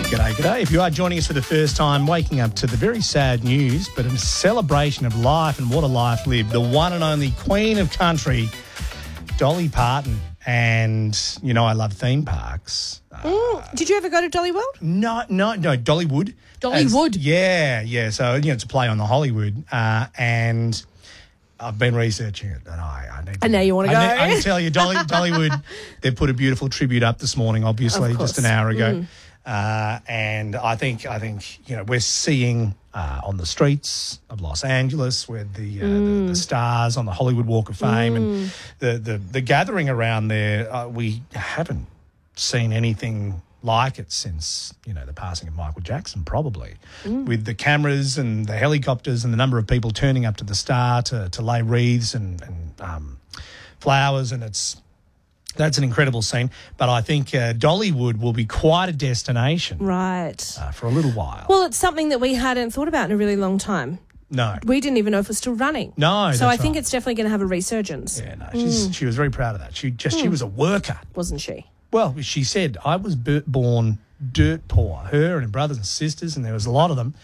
G'day, g'day. If you are joining us for the first time, waking up to the very sad news, but a celebration of life and what a life lived, the one and only Queen of Country, Dolly Parton. And, you know, I love theme parks. Did you ever go to Dolly World? No, Dollywood. Dollywood? Yeah. So, you know, it's a play on the Hollywood. And I've been researching it, and I need to... And now you want to go? I can tell you, Dollywood, they've put a beautiful tribute up this morning, obviously, just an hour ago. And I think you know, we're seeing on the streets of Los Angeles with the stars on the Hollywood Walk of Fame and the gathering around there, we haven't seen anything like it since, you know, the passing of Michael Jackson, probably, with the cameras and the helicopters and the number of people turning up to the Star to lay wreaths and flowers, and that's an incredible scene. But I think Dollywood will be quite a destination, Right. for a little while. Well, it's something that we hadn't thought about in a really long time. No. We didn't even know if it was still running. No, So that's I think right. it's definitely going to have a resurgence. Yeah, no, she was very proud of that. She was a worker. Wasn't she? Well, she said, I was born dirt poor, her and her brothers and sisters, and there was a lot of them,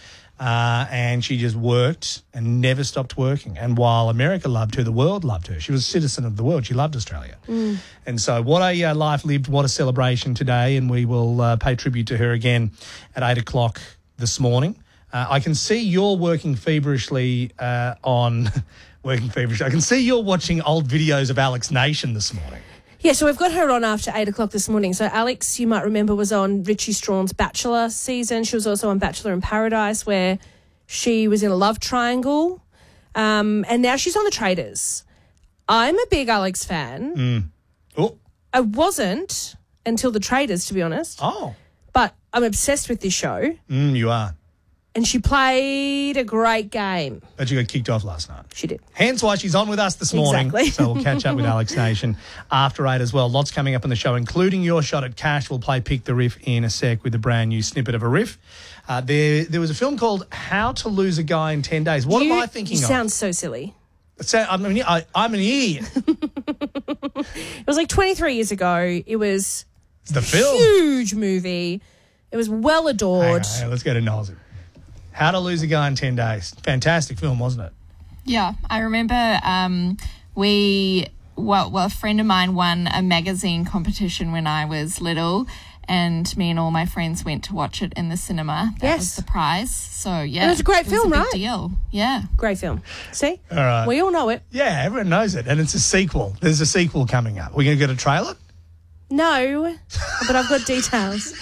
and she just worked and never stopped working. And while America loved her, the world loved her. She was a citizen of the world. She loved Australia. And so what a life lived, what a celebration today, and we will pay tribute to her again at 8 o'clock this morning. I can see you're working feverishly on... Working feverishly. I can see you're watching old videos of Alex Nation this morning. Yeah, so we've got her on after 8 o'clock this morning. So Alex, you might remember, was on Richie Strawn's Bachelor season. She was also on Bachelor in Paradise, where she was in a love triangle. And now she's on The Traitors. I'm a big Alex fan. Oh. I wasn't until The Traitors, to be honest. Oh. But I'm obsessed with this show. You are. And she played a great game. But you got kicked off last night. She did. Hence why she's on with us this morning. Exactly. So we'll catch up with Alex Nation after 8 as well. Lots coming up on the show, including your shot at cash. We'll play Pick the Riff in a sec with a brand new snippet of a riff. There was a film called How to Lose a Guy in 10 Days. What am I thinking You of? sound so silly. I'm an idiot. It was like 23 years ago. It was It's the film. huge movie. It was well adored. Hang on, let's go to Noz. How to Lose a Guy in 10 Days. Fantastic film, wasn't it? Yeah, I remember a friend of mine won a magazine competition when I was little, and me and all my friends went to watch it in the cinema. That was the prize. So, yeah. And it's a great film, it was a right? big deal. Yeah. Great film. See? All right. We all know it. Yeah, everyone knows it. And it's a sequel. There's a sequel coming up. We're going to get a trailer? No, but I've got details.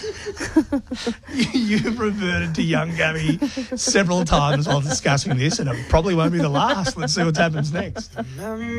You've reverted to young Gabby several times while discussing this, and it probably won't be the last. Let's see what happens next.